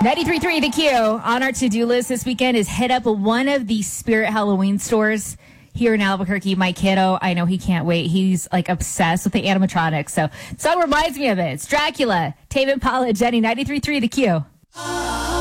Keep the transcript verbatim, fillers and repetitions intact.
ninety-three point three The Q. On our to-do list this weekend is hit up one of the Spirit Halloween stores here in Albuquerque. My kiddo, I know he can't wait. He's like obsessed with the animatronics. So the song reminds me of it. It's Dracula. Tame Impala, Jenny, ninety-three point three The Q.